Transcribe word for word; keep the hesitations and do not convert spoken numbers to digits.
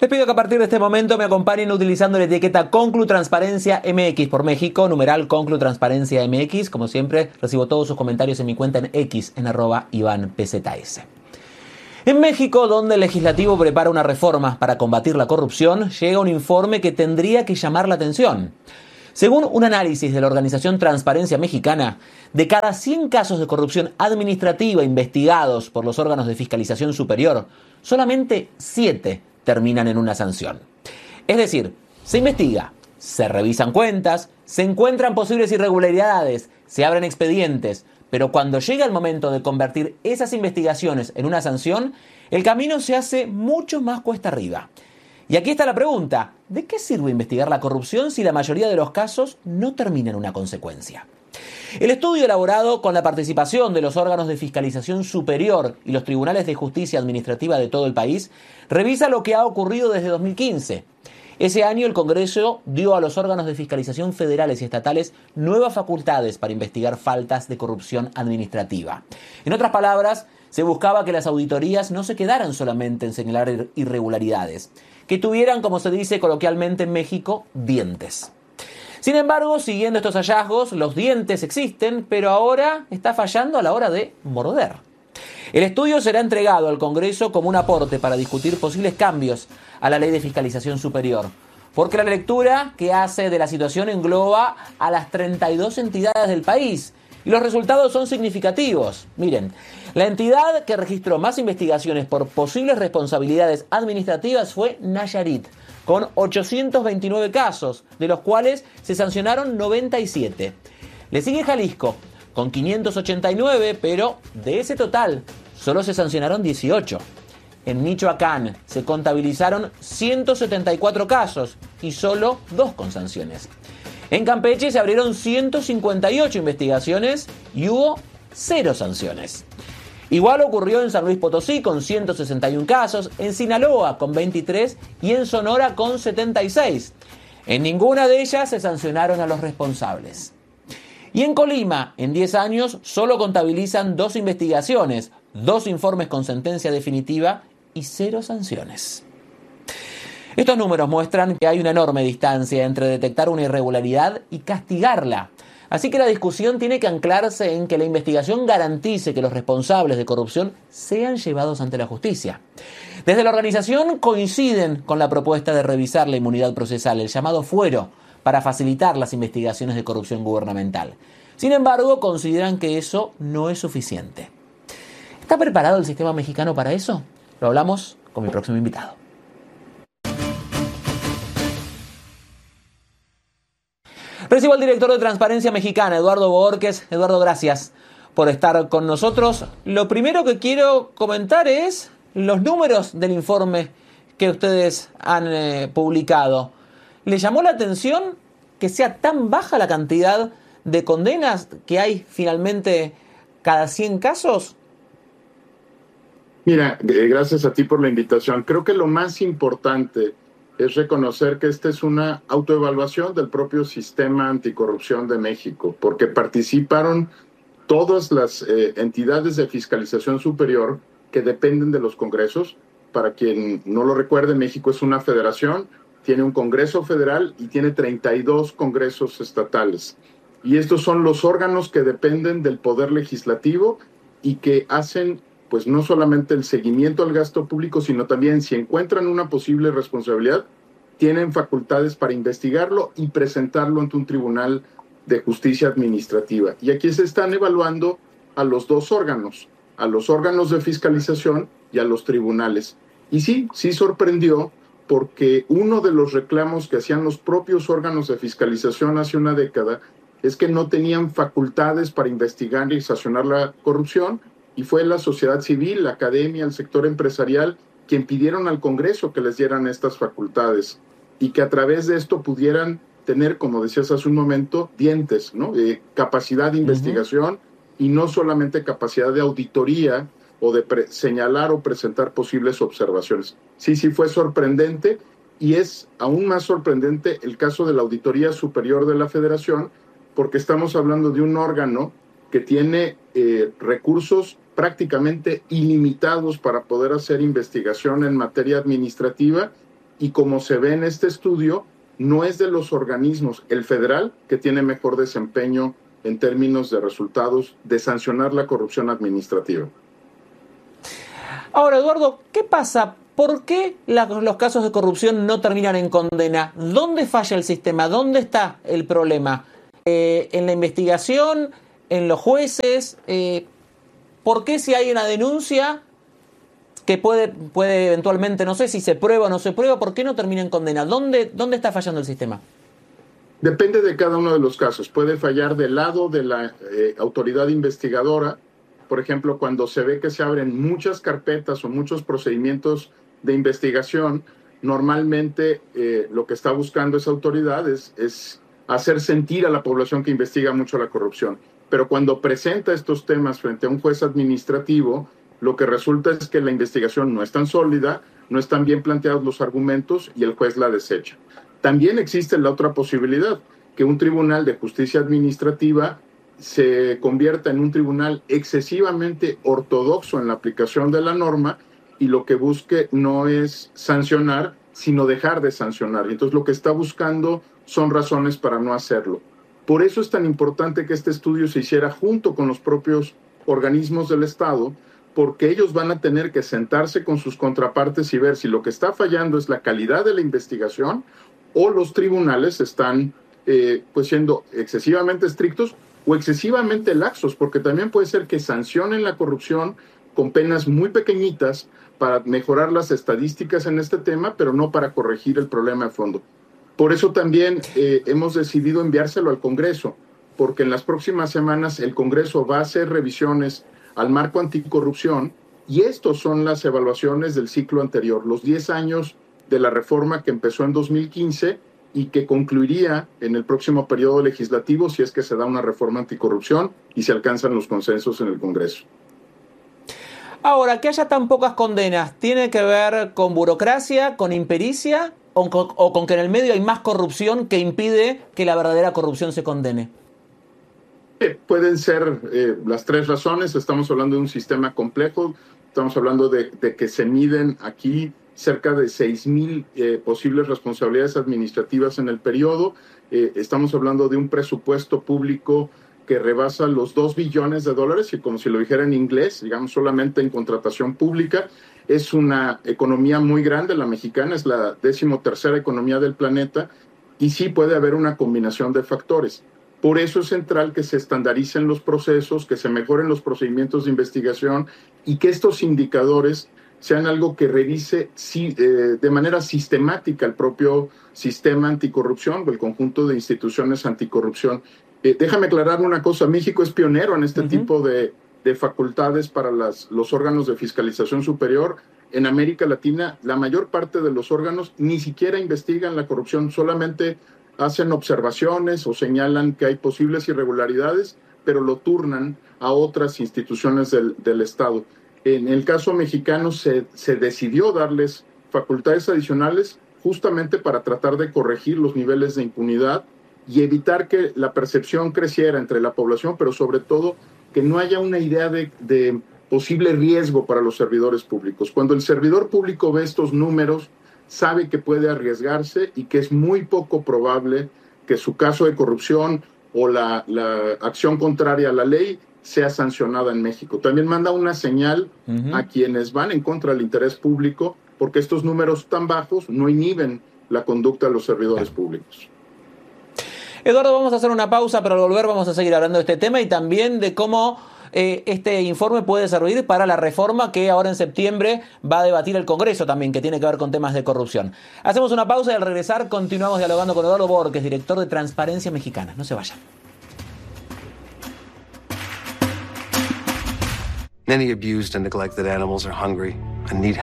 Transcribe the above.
Les pido que a partir de este momento me acompañen utilizando la etiqueta Conclu Transparencia M X por México, numeral Conclu Transparencia M X. Como siempre, recibo todos sus comentarios en mi cuenta en X, en arroba Iván P Z S. En México, donde el legislativo prepara una reforma para combatir la corrupción, llega un informe que tendría que llamar la atención. Según un análisis de la organización Transparencia Mexicana, de cada cien casos de corrupción administrativa investigados por los órganos de fiscalización superior, solamente siete terminan en una sanción. Es decir, se investiga, se revisan cuentas, se encuentran posibles irregularidades, se abren expedientes, pero cuando llega el momento de convertir esas investigaciones en una sanción, el camino se hace mucho más cuesta arriba. Y aquí está la pregunta: ¿de qué sirve investigar la corrupción si la mayoría de los casos no termina en una consecuencia? El estudio, elaborado con la participación de los órganos de fiscalización superior y los tribunales de justicia administrativa de todo el país, revisa lo que ha ocurrido desde dos mil quince. Ese año el Congreso dio a los órganos de fiscalización federales y estatales nuevas facultades para investigar faltas de corrupción administrativa. En otras palabras, se buscaba que las auditorías no se quedaran solamente en señalar irregularidades, que tuvieran, como se dice coloquialmente en México, dientes. Sin embargo, siguiendo estos hallazgos, los dientes existen, pero ahora está fallando a la hora de morder. El estudio será entregado al Congreso como un aporte para discutir posibles cambios a la Ley de Fiscalización Superior, porque la lectura que hace de la situación engloba a las treinta y dos entidades del país, y los resultados son significativos. Miren, la entidad que registró más investigaciones por posibles responsabilidades administrativas fue Nayarit, con ochocientos veintinueve casos, de los cuales se sancionaron noventa y siete. Le sigue Jalisco, con quinientos ochenta y nueve, pero de ese total solo se sancionaron dieciocho. En Michoacán se contabilizaron ciento setenta y cuatro casos y solo dos con sanciones. En Campeche se abrieron ciento cincuenta y ocho investigaciones y hubo cero sanciones. Igual ocurrió en San Luis Potosí con ciento sesenta y uno casos, en Sinaloa con veintitrés y en Sonora con setenta y seis. En ninguna de ellas se sancionaron a los responsables. Y en Colima, en diez años, solo contabilizan dos investigaciones, dos informes con sentencia definitiva y cero sanciones. Estos números muestran que hay una enorme distancia entre detectar una irregularidad y castigarla. Así que la discusión tiene que anclarse en que la investigación garantice que los responsables de corrupción sean llevados ante la justicia. Desde la organización coinciden con la propuesta de revisar la inmunidad procesal, el llamado fuero, para facilitar las investigaciones de corrupción gubernamental. Sin embargo, consideran que eso no es suficiente. ¿Está preparado el sistema mexicano para eso? Lo hablamos con mi próximo invitado. Recibo al director de Transparencia Mexicana, Eduardo Bohórquez. Eduardo, gracias por estar con nosotros. Lo primero que quiero comentar es los números del informe que ustedes han eh, publicado. ¿Le llamó la atención que sea tan baja la cantidad de condenas que hay finalmente cada cien casos? Mira, eh, gracias a ti por la invitación. Creo que lo más importante es reconocer que esta es una autoevaluación del propio sistema anticorrupción de México, porque participaron todas las eh, entidades de fiscalización superior que dependen de los congresos. Para quien no lo recuerde, México es una federación, tiene un congreso federal y tiene treinta y dos congresos estatales. Y estos son los órganos que dependen del poder legislativo y que hacen pues no solamente el seguimiento al gasto público, sino también si encuentran una posible responsabilidad, tienen facultades para investigarlo y presentarlo ante un tribunal de justicia administrativa. Y aquí se están evaluando a los dos órganos, a los órganos de fiscalización y a los tribunales. Y sí, sí sorprendió porque uno de los reclamos que hacían los propios órganos de fiscalización hace una década es que no tenían facultades para investigar y sancionar la corrupción, y fue la sociedad civil, la academia, el sector empresarial quien pidieron al Congreso que les dieran estas facultades y que a través de esto pudieran tener, como decías hace un momento, dientes, ¿no? Eh, capacidad de investigación uh-huh. y no solamente capacidad de auditoría o de pre- señalar o presentar posibles observaciones. Sí, sí fue sorprendente, y es aún más sorprendente el caso de la Auditoría Superior de la Federación, porque estamos hablando de un órgano que tiene eh, recursos prácticamente ilimitados para poder hacer investigación en materia administrativa y como se ve en este estudio, no es de los organismos, el federal, que tiene mejor desempeño en términos de resultados de sancionar la corrupción administrativa. Ahora, Eduardo, ¿qué pasa? ¿Por qué la, los casos de corrupción no terminan en condena? ¿Dónde falla el sistema? ¿Dónde está el problema? Eh, ¿En la investigación? ¿En los jueces? Eh, ¿Por qué si hay una denuncia que puede, puede eventualmente, no sé si se prueba o no se prueba, por qué no termina en condena? ¿Dónde, dónde está fallando el sistema? Depende de cada uno de los casos. Puede fallar del lado de la eh, autoridad investigadora. Por ejemplo, cuando se ve que se abren muchas carpetas o muchos procedimientos de investigación, normalmente eh, lo que está buscando esa autoridad es, es hacer sentir a la población que investiga mucho la corrupción. Pero cuando presenta estos temas frente a un juez administrativo, lo que resulta es que la investigación no es tan sólida, no están bien planteados los argumentos y el juez la desecha. También existe la otra posibilidad, que un tribunal de justicia administrativa se convierta en un tribunal excesivamente ortodoxo en la aplicación de la norma y lo que busque no es sancionar, sino dejar de sancionar. Entonces lo que está buscando son razones para no hacerlo. Por eso es tan importante que este estudio se hiciera junto con los propios organismos del Estado, porque ellos van a tener que sentarse con sus contrapartes y ver si lo que está fallando es la calidad de la investigación o los tribunales están eh, pues siendo excesivamente estrictos o excesivamente laxos, porque también puede ser que sancionen la corrupción con penas muy pequeñitas para mejorar las estadísticas en este tema, pero no para corregir el problema de fondo. Por eso también eh, hemos decidido enviárselo al Congreso, porque en las próximas semanas el Congreso va a hacer revisiones al marco anticorrupción y estos son las evaluaciones del ciclo anterior, los diez años de la reforma que empezó en dos mil quince y que concluiría en el próximo periodo legislativo si es que se da una reforma anticorrupción y se alcanzan los consensos en el Congreso. Ahora, que haya tan pocas condenas, ¿tiene que ver con burocracia, con impericia o con, o con que en el medio hay más corrupción que impide que la verdadera corrupción se condene? Eh, pueden ser eh, las tres razones. Estamos hablando de un sistema complejo, estamos hablando de, de que se miden aquí cerca de seis mil eh, posibles responsabilidades administrativas en el periodo. Eh, estamos hablando de un presupuesto público que rebasa los dos billones de dólares, y como si lo dijera en inglés, digamos solamente en contratación pública. Es una economía muy grande, la mexicana es la decimotercera economía del planeta, y sí puede haber una combinación de factores. Por eso es central que se estandaricen los procesos, que se mejoren los procedimientos de investigación y que estos indicadores sean algo que revise sí, eh, de manera sistemática el propio sistema anticorrupción o el conjunto de instituciones anticorrupción. Eh, déjame aclarar una cosa, México es pionero en este uh-huh. tipo de, de facultades para las, los órganos de fiscalización superior. En América Latina, la mayor parte de los órganos ni siquiera investigan la corrupción, solamente hacen observaciones o señalan que hay posibles irregularidades, pero lo turnan a otras instituciones del, del Estado. En el caso mexicano se, se decidió darles facultades adicionales justamente para tratar de corregir los niveles de impunidad y evitar que la percepción creciera entre la población, pero sobre todo que no haya una idea de, de posible riesgo para los servidores públicos. Cuando el servidor público ve estos números, sabe que puede arriesgarse y que es muy poco probable que su caso de corrupción o la, la acción contraria a la ley sea sancionada en México. También manda una señal uh-huh. a quienes van en contra del interés público, porque estos números tan bajos no inhiben la conducta de los servidores públicos. Eduardo, vamos a hacer una pausa, pero al volver vamos a seguir hablando de este tema y también de cómo eh, este informe puede servir para la reforma que ahora en septiembre va a debatir el Congreso también, que tiene que ver con temas de corrupción. Hacemos una pausa y al regresar continuamos dialogando con Eduardo Borges, director de Transparencia Mexicana. No se vayan. Many abused and neglected animals are hungry and need